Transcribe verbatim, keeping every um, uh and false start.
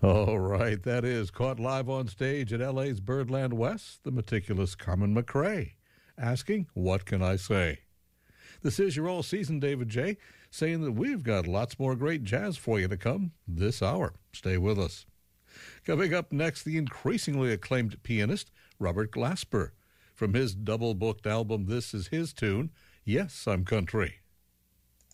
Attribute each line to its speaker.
Speaker 1: All right, that is caught live on stage at L A's Birdland West, the meticulous Carmen McRae, asking, "What can I say?" This is your all-season David J., saying that we've got lots more great jazz for you to come this hour. Stay with us. Coming up next, the increasingly acclaimed pianist Robert Glasper. From his double-booked album, this is his tune, Yes, I'm Country.